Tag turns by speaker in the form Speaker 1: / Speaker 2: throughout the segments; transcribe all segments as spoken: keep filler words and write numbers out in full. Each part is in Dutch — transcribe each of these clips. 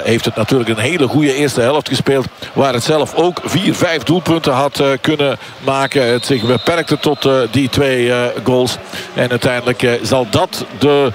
Speaker 1: heeft het natuurlijk een hele goede eerste helft gespeeld. Waar het zelf ook vier, vijf doelpunten had uh, kunnen maken. Het zich beperkte tot uh, die twee uh, goals. En uiteindelijk uh, zal dat de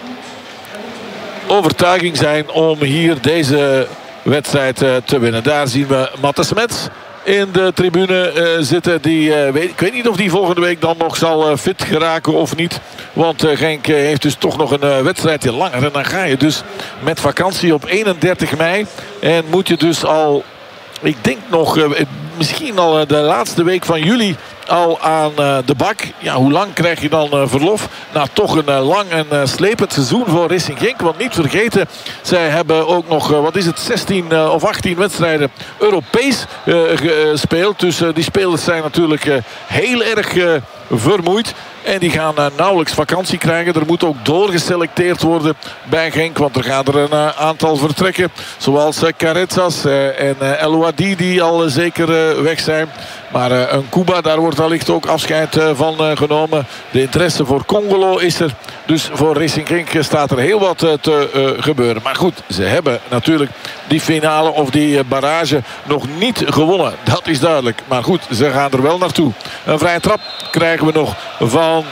Speaker 1: overtuiging zijn om hier deze wedstrijd uh, te winnen. Daar zien we Matte Smets in de tribune uh, zitten. Die, uh, weet, ik weet niet of die volgende week dan nog zal uh, fit geraken of niet. Want uh, Genk uh, heeft dus toch nog een uh, wedstrijdje langer. En dan ga je dus met vakantie op eenendertig mei. En moet je dus al, ik denk nog, uh, misschien al uh, de laatste week van juli al aan uh, de bak. Ja, hoe lang krijg je dan uh, verlof? Nou, toch een uh, lang en uh, slepend seizoen voor Racing Genk. Want niet vergeten, zij hebben ook nog, uh, wat is het, zestien uh, of achttien wedstrijden Europees uh, gespeeld. Dus uh, die spelers zijn natuurlijk uh, heel erg uh, vermoeid. En die gaan uh, nauwelijks vakantie krijgen. Er moet ook doorgeselecteerd worden bij Genk. Want er gaan er een uh, aantal vertrekken. Zoals uh, Caretsas uh, en uh, El Ouadi die al uh, zeker uh, weg zijn. Maar uh, een Cuba, daar wordt allicht ook afscheid uh, van uh, genomen. De interesse voor Congolo is er. Dus voor Racing Genk staat er heel wat uh, te uh, gebeuren. Maar goed, ze hebben natuurlijk die finale of die uh, barrage nog niet gewonnen. Dat is duidelijk. Maar goed, ze gaan er wel naartoe. Een vrije trap krijgen we nog van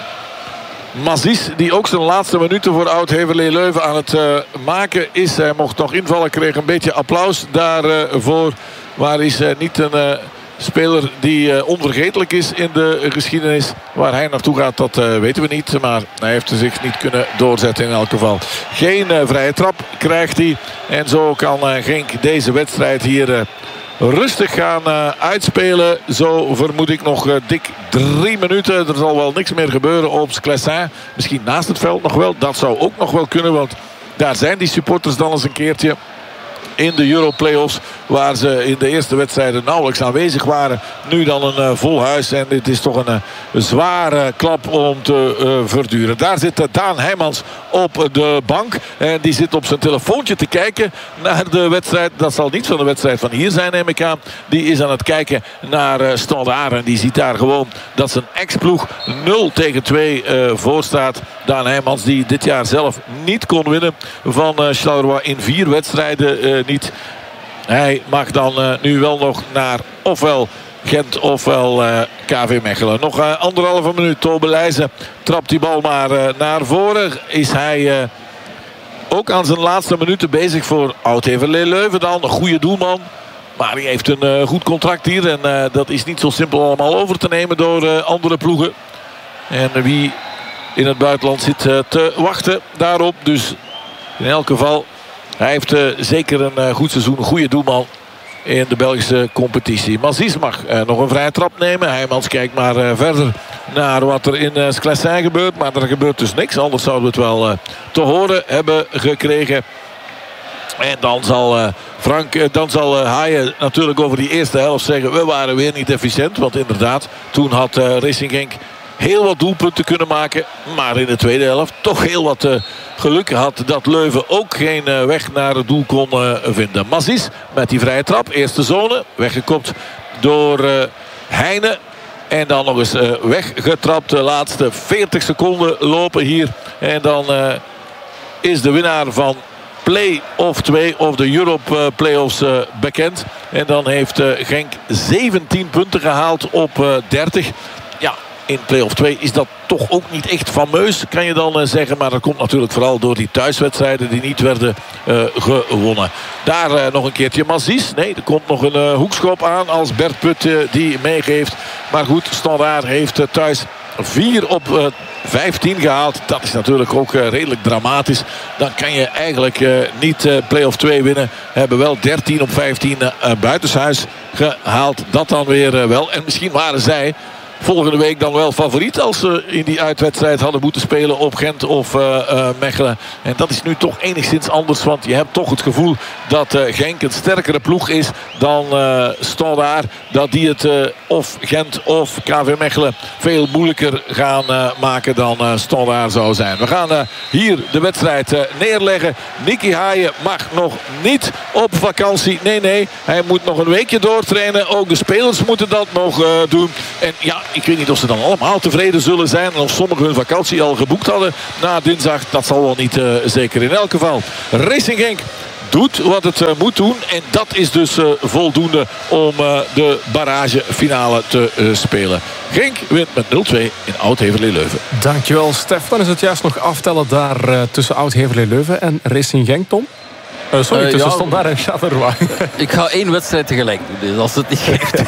Speaker 1: Mazis, die ook zijn laatste minuten voor Oud-Heverlee Leuven aan het uh, maken is. Hij mocht nog invallen, kreeg een beetje applaus daarvoor. Uh, maar is uh, niet een uh, speler die uh, onvergetelijk is in de geschiedenis. Waar hij naartoe gaat, dat uh, weten we niet. Maar hij heeft zich niet kunnen doorzetten in elk geval. Geen uh, vrije trap krijgt hij. En zo kan uh, Genk deze wedstrijd hier Uh, rustig gaan uh, uitspelen. Zo vermoed ik nog uh, dik drie minuten. Er zal wel niks meer gebeuren op Sclessin. Misschien naast het veld nog wel. Dat zou ook nog wel kunnen. Want daar zijn die supporters dan eens een keertje in de Euro-playoffs. Waar ze in de eerste wedstrijden nauwelijks aanwezig waren. Nu dan een uh, vol huis. En dit is toch een, uh, een zware klap om te uh, verduren. Daar zit uh, Daan Heijmans op de bank. En die zit op zijn telefoontje te kijken naar de wedstrijd. Dat zal niet van de wedstrijd van hier zijn, neem ik aan. Die is aan het kijken naar uh, Standaard. En die ziet daar gewoon dat zijn ex-ploeg nul tegen twee uh, voor staat. Daan Heijmans die dit jaar zelf niet kon winnen van uh, Charleroi in vier wedstrijden uh, niet. Hij mag dan uh, nu wel nog naar ofwel Gent ofwel uh, K V Mechelen. Nog uh, anderhalve minuut. Tobe Leijzen trapt die bal maar uh, naar voren. Is hij uh, ook aan zijn laatste minuten bezig voor Oud-Heverlee Leuven. Dan een goede doelman. Maar hij heeft een uh, goed contract hier. En uh, dat is niet zo simpel allemaal over te nemen door uh, andere ploegen. En uh, wie in het buitenland zit uh, te wachten daarop. Dus in elk geval, hij heeft uh, zeker een uh, goed seizoen. Een goede doelman in de Belgische competitie. Mazis mag uh, nog een vrije trap nemen. Heijmans kijkt maar uh, verder naar wat er in uh, Sclessin gebeurt. Maar er gebeurt dus niks. Anders zouden we het wel uh, te horen hebben gekregen. En dan zal uh, Frank, uh, dan zal uh, Haaien natuurlijk over die eerste helft zeggen: we waren weer niet efficiënt. Want inderdaad, toen had uh, Racing Genk heel wat doelpunten kunnen maken. Maar in de tweede helft toch heel wat uh, geluk had dat Leuven ook geen uh, weg naar het doel kon uh, vinden. Mazis met die vrije trap. Eerste zone. Weggekopt door uh, Heine. En dan nog eens uh, weggetrapt. De laatste veertig seconden lopen hier. En dan uh, is de winnaar van play-off twee of de Europe uh, Playoffs uh, bekend. En dan heeft uh, Genk zeventien punten gehaald op uh, dertig. Ja, in play-off twee is dat toch ook niet echt fameus, kan je dan uh, zeggen. Maar dat komt natuurlijk vooral door die thuiswedstrijden die niet werden uh, gewonnen. Daar uh, nog een keertje Mazis. Nee, er komt nog een uh, hoekschop aan als Bert Put uh, die meegeeft. Maar goed, Standaard heeft uh, thuis vier op uh, vijftien gehaald. Dat is natuurlijk ook uh, redelijk dramatisch. Dan kan je eigenlijk uh, niet uh, play-off twee winnen. Hebben wel dertien op vijftien uh, buitenshuis gehaald. Dat dan weer uh, wel. En misschien waren zij volgende week dan wel favoriet als ze in die uitwedstrijd hadden moeten spelen op Gent of uh, uh, Mechelen. En dat is nu toch enigszins anders, want je hebt toch het gevoel dat uh, Genk een sterkere ploeg is dan uh, Standaard. Dat die het uh, of Gent of K V Mechelen veel moeilijker gaan uh, maken dan uh, Standaard zou zijn. We gaan uh, hier de wedstrijd uh, neerleggen. Nicky Haaien mag nog niet op vakantie. Nee, nee, hij moet nog een weekje doortrainen. Ook de spelers moeten dat nog uh, doen. En ja, ik weet niet of ze dan allemaal tevreden zullen zijn. En of sommigen hun vakantie al geboekt hadden na dinsdag. Dat zal wel niet uh, zeker. In elk geval, Racing Genk doet wat het uh, moet doen. En dat is dus uh, voldoende om uh, de barragefinale te uh, spelen. Genk wint met nul twee in Oud-Heverlee-Leuven.
Speaker 2: Dankjewel, Stef. Dan is het juist nog aftellen daar uh, tussen Oud-Heverlee-Leuven en Racing Genk, Tom. Uh, sorry, uh, tussen ja, Standaard en Charleroi.
Speaker 3: Ik ga één wedstrijd tegelijk doen, dus als het niet geeft.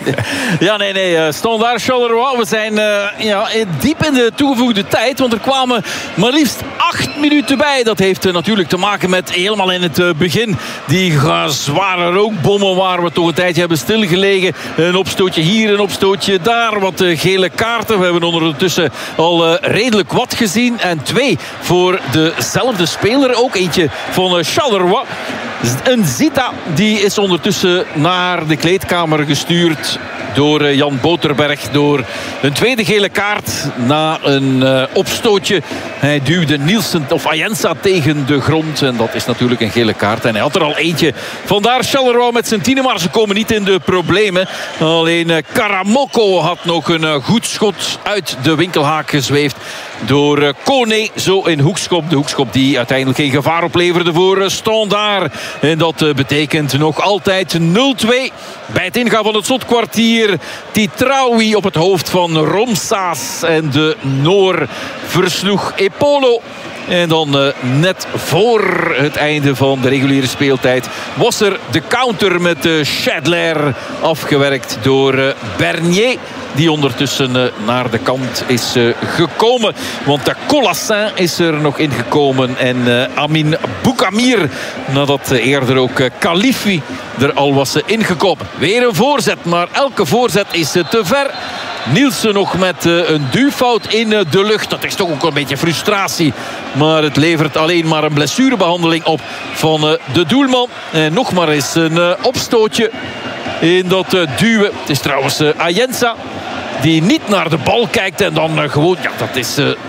Speaker 3: ja, nee, nee. Uh, Standaard, Charleroi. We zijn uh, ja, diep in de toegevoegde tijd. Want er kwamen maar liefst acht minuten bij. Dat heeft uh, natuurlijk te maken met helemaal in het uh, begin. Die uh, zware rookbommen waar we toch een tijdje hebben stilgelegen. Een opstootje hier, een opstootje daar. Wat uh, gele kaarten. We hebben ondertussen al uh, redelijk wat gezien. En twee voor dezelfde speler. Ook eentje van uh, Charleroi. Een Zita die is ondertussen naar de kleedkamer gestuurd door Jan Boterberg. Door een tweede gele kaart na een uh, opstootje. Hij duwde Nielsen of Ayensa tegen de grond. En dat is natuurlijk een gele kaart. En hij had er al eentje. Vandaar Charleroi met zijn tienen. Maar ze komen niet in de problemen. Alleen uh, Karamoko had nog een uh, goed schot uit de winkelhaak gezweefd. Door uh, Kone zo in hoekschop. De hoekschop die uiteindelijk geen gevaar opleverde voor uh, Standaard. En dat uh, betekent nog altijd nul twee. Bij het ingaan van het slotkwartier. Titraoui op het hoofd van Romsaas. En de Noor versloeg Epolo. En dan uh, net voor het einde van de reguliere speeltijd was er de counter met uh, Schadler afgewerkt door uh, Bernier. Die ondertussen uh, naar de kant is uh, gekomen. Want de Colassin is er nog ingekomen. En uh, Amin Boukamir. Nadat uh, eerder ook uh, Khalifi er al was uh, ingekomen. Weer een voorzet. Maar elke voorzet is uh, te ver. Nielsen nog met uh, een duwfout in uh, de lucht. Dat is toch ook een beetje frustratie. Maar het levert alleen maar een blessurebehandeling op van uh, de doelman. En nog maar eens een uh, opstootje in dat uh, duwen. Het is trouwens uh, Ayensa die niet naar de bal kijkt. En dan uh, gewoon, ja, dat is uh,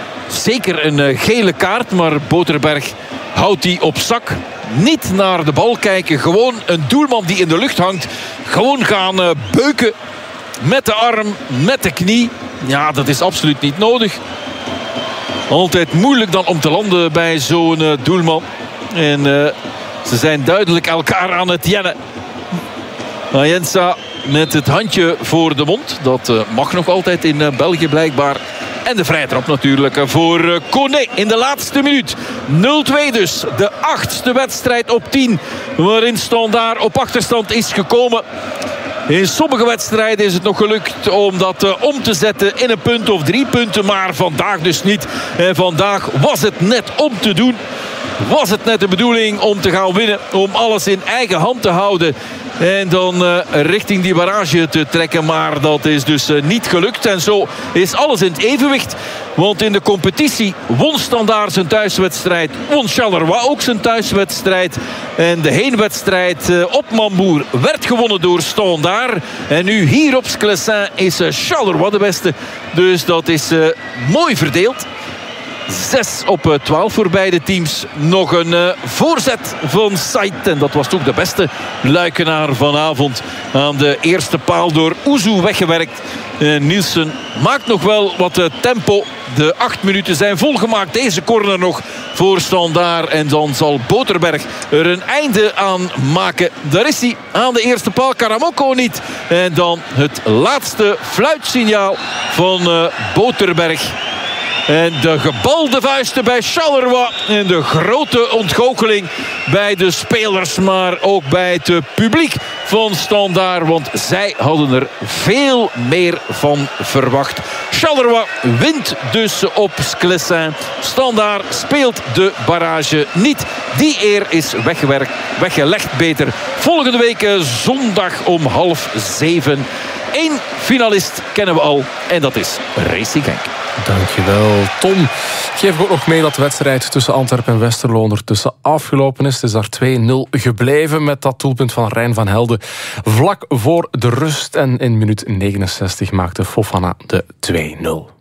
Speaker 3: zeker een uh, gele kaart. Maar Boterberg houdt die op zak. Niet naar de bal kijken. Gewoon een doelman die in de lucht hangt. Gewoon gaan uh, beuken. Met de arm, met de knie. Ja, dat is absoluut niet nodig. Altijd moeilijk dan om te landen bij zo'n uh, doelman. En uh, ze zijn duidelijk elkaar aan het jennen. Ayensa met het handje voor de mond. Dat uh, mag nog altijd in uh, België blijkbaar. En de vrije trap natuurlijk voor uh, Kone in de laatste minuut. nul twee dus. De achtste wedstrijd op tien. Waarin Standaard op achterstand is gekomen. In sommige wedstrijden is het nog gelukt om dat uh, om te zetten in een punt of drie punten. Maar vandaag dus niet. En vandaag was het net om te doen. Was het net de bedoeling om te gaan winnen. Om alles in eigen hand te houden. En dan uh, richting die barrage te trekken. Maar dat is dus uh, niet gelukt. En zo is alles in het evenwicht. Want in de competitie won Standaard zijn thuiswedstrijd. Won Charleroi ook zijn thuiswedstrijd. En de heenwedstrijd uh, op Mambour werd gewonnen door Standaard. En nu hier op Sclessin is uh, Charleroi de beste. Dus dat is uh, mooi verdeeld. zes op twaalf voor beide teams. Nog een uh, voorzet van Said. En dat was toch de beste luikenaar vanavond. Aan de eerste paal door Oezu weggewerkt. Uh, Nielsen maakt nog wel wat uh, tempo. De acht minuten zijn volgemaakt. Deze corner nog voor Standaard. En dan zal Boterberg er een einde aan maken. Daar is hij aan de eerste paal. Karamoko niet. En dan het laatste fluitsignaal van uh, Boterberg. En de gebalde vuisten bij Charleroi. En de grote ontgoocheling bij de spelers. Maar ook bij het publiek van Standaard. Want zij hadden er veel meer van verwacht. Charleroi wint dus op Sclessin. Standaard speelt de barrage niet. Die eer is weggewerkt, weggelegd beter. Volgende week zondag om half zeven. Eén finalist kennen we al. En dat is Racing Genk.
Speaker 2: Dankjewel, Tom. Geef ook nog mee dat de wedstrijd tussen Antwerpen en Westerlo ondertussen afgelopen is. Het is daar twee nul gebleven met dat doelpunt van Rijn van Helden vlak voor de rust. En in minuut negenenzestig maakte Fofana de twee nul.